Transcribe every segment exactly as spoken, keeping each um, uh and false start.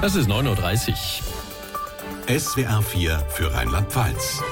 Es ist neun Uhr dreißig. S W R vier für Rheinland-Pfalz.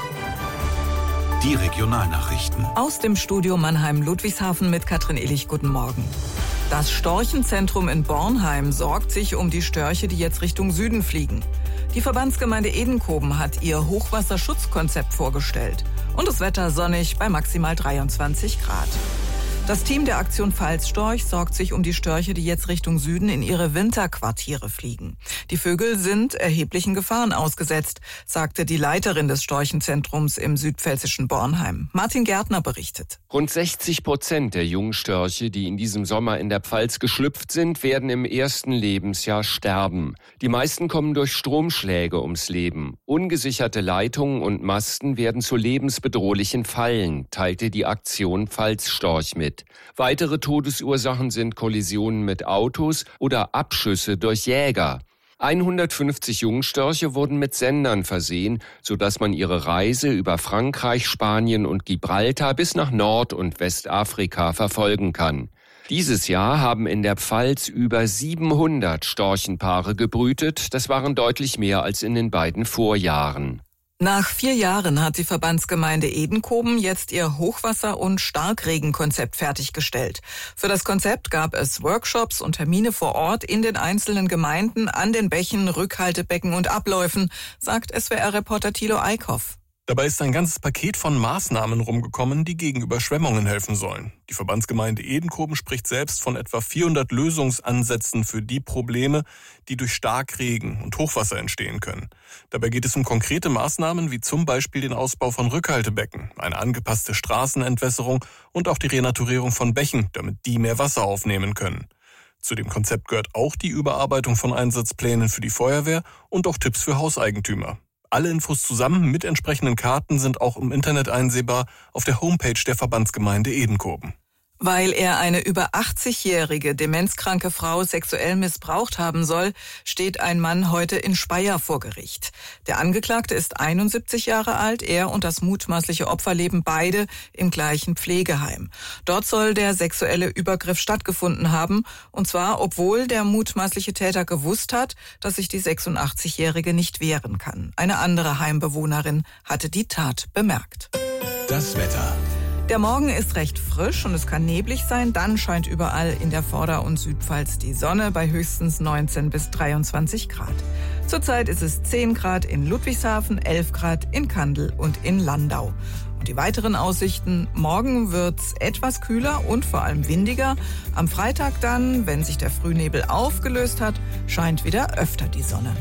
Die Regionalnachrichten. Aus dem Studio Mannheim-Ludwigshafen mit Katrin Illich. Guten Morgen. Das Storchenzentrum in Bornheim sorgt sich um die Störche, die jetzt Richtung Süden fliegen. Die Verbandsgemeinde Edenkoben hat ihr Hochwasserschutzkonzept vorgestellt. Und das Wetter sonnig bei maximal dreiundzwanzig Grad. Das Team der Aktion Pfalzstorch sorgt sich um die Störche, die jetzt Richtung Süden in ihre Winterquartiere fliegen. Die Vögel sind erheblichen Gefahren ausgesetzt, sagte die Leiterin des Storchenzentrums im südpfälzischen Bornheim. Martin Gärtner berichtet. Rund sechzig Prozent der Jungstörche, die in diesem Sommer in der Pfalz geschlüpft sind, werden im ersten Lebensjahr sterben. Die meisten kommen durch Stromschläge ums Leben. Ungesicherte Leitungen und Masten werden zu lebensbedrohlichen Fallen, teilte die Aktion Pfalzstorch mit. Weitere Todesursachen sind Kollisionen mit Autos oder Abschüsse durch Jäger. hundertfünfzig Jungstörche wurden mit Sendern versehen, sodass man ihre Reise über Frankreich, Spanien und Gibraltar bis nach Nord- und Westafrika verfolgen kann. Dieses Jahr haben in der Pfalz über siebenhundert Storchenpaare gebrütet. Das waren deutlich mehr als in den beiden Vorjahren. Nach vier Jahren hat die Verbandsgemeinde Edenkoben jetzt ihr Hochwasser- und Starkregenkonzept fertiggestellt. Für das Konzept gab es Workshops und Termine vor Ort in den einzelnen Gemeinden, an den Bächen, Rückhaltebecken und Abläufen, sagt S W R-Reporter Thilo Eickhoff. Dabei ist ein ganzes Paket von Maßnahmen rumgekommen, die gegen Überschwemmungen helfen sollen. Die Verbandsgemeinde Edenkoben spricht selbst von etwa vierhundert Lösungsansätzen für die Probleme, die durch Starkregen und Hochwasser entstehen können. Dabei geht es um konkrete Maßnahmen wie zum Beispiel den Ausbau von Rückhaltebecken, eine angepasste Straßenentwässerung und auch die Renaturierung von Bächen, damit die mehr Wasser aufnehmen können. Zu dem Konzept gehört auch die Überarbeitung von Einsatzplänen für die Feuerwehr und auch Tipps für Hauseigentümer. Alle Infos zusammen mit entsprechenden Karten sind auch im Internet einsehbar auf der Homepage der Verbandsgemeinde Edenkoben. Weil er eine über achtzigjährige demenzkranke Frau sexuell missbraucht haben soll, steht ein Mann heute in Speyer vor Gericht. Der Angeklagte ist einundsiebzig Jahre alt, er und das mutmaßliche Opfer leben beide im gleichen Pflegeheim. Dort soll der sexuelle Übergriff stattgefunden haben, und zwar obwohl der mutmaßliche Täter gewusst hat, dass sich die sechsundachtzigjährige nicht wehren kann. Eine andere Heimbewohnerin hatte die Tat bemerkt. Das Wetter. Der Morgen ist recht frisch und es kann neblig sein. Dann scheint überall in der Vorder- und Südpfalz die Sonne bei höchstens neunzehn bis dreiundzwanzig Grad. Zurzeit ist es zehn Grad in Ludwigshafen, elf Grad in Kandel und in Landau. Und die weiteren Aussichten: Morgen wird's etwas kühler und vor allem windiger. Am Freitag dann, wenn sich der Frühnebel aufgelöst hat, scheint wieder öfter die Sonne.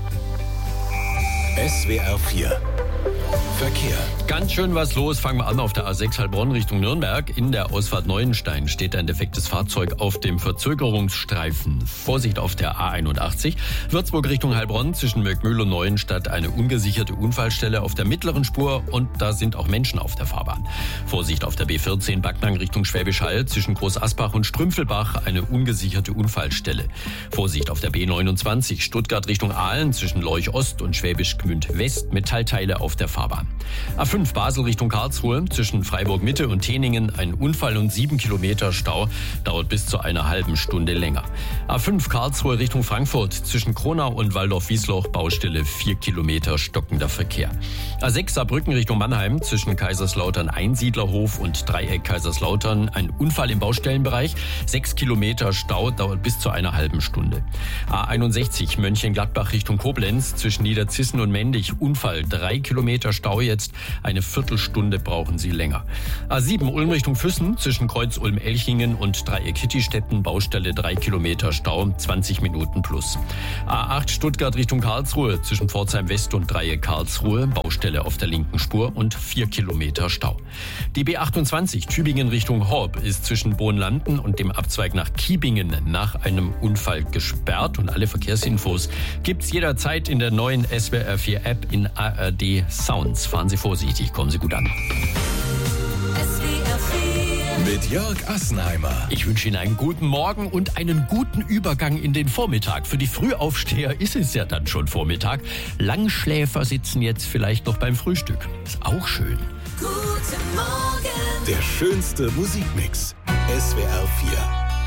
S W R vier Verkehr. Ganz schön was los. Fangen wir an auf der A sechs Heilbronn Richtung Nürnberg. In der Ausfahrt Neuenstein steht ein defektes Fahrzeug auf dem Verzögerungsstreifen. Vorsicht auf der A einundachtzig. Würzburg Richtung Heilbronn zwischen Möckmühl und Neuenstadt eine ungesicherte Unfallstelle auf der mittleren Spur und da sind auch Menschen auf der Fahrbahn. Vorsicht auf der B vierzehn Backnang Richtung Schwäbisch Hall zwischen Großasbach und Strümpfelbach eine ungesicherte Unfallstelle. Vorsicht auf der B neunundzwanzig Stuttgart Richtung Aalen zwischen Leuch Ost und Schwäbisch Gmünd West Metallteile auf der Fahrbahn. A fünf Basel Richtung Karlsruhe zwischen Freiburg Mitte und Teningen ein Unfall und sieben Kilometer Stau, dauert bis zu einer halben Stunde länger. A fünf Karlsruhe Richtung Frankfurt zwischen Kronau und Waldorf-Wiesloch Baustelle vier Kilometer stockender Verkehr. A sechs Saarbrücken Richtung Mannheim zwischen Kaiserslautern Einsiedlerhof und Dreieck Kaiserslautern ein Unfall im Baustellenbereich, sechs Kilometer Stau, dauert bis zu einer halben Stunde. A einundsechzig Mönchengladbach Richtung Koblenz zwischen Niederzissen und Mendig Unfall, drei Kilometer Stau jetzt, eine Viertelstunde brauchen Sie länger. A sieben Ulm Richtung Füssen zwischen Kreuz Ulm-Elchingen und Dreieck Hittistetten Baustelle drei Kilometer Stau, zwanzig Minuten plus. A acht Stuttgart Richtung Karlsruhe zwischen Pforzheim West und Dreieck Karlsruhe Baustelle auf der linken Spur und vier Kilometer Stau. Die B achtundzwanzig Tübingen Richtung Horb ist zwischen Bohnlanden und dem Abzweig nach Kiebingen nach einem Unfall gesperrt und alle Verkehrsinfos gibt's jederzeit in der neuen S W R vier App in A R D Sounds. Fahren Sie vorsichtig, kommen Sie gut an. Mit Jörg Assenheimer. Ich wünsche Ihnen einen guten Morgen und einen guten Übergang in den Vormittag. Für die Frühaufsteher ist es ja dann schon Vormittag. Langschläfer sitzen jetzt vielleicht noch beim Frühstück. Ist auch schön. Guten Morgen. Der schönste Musikmix. S W R vier.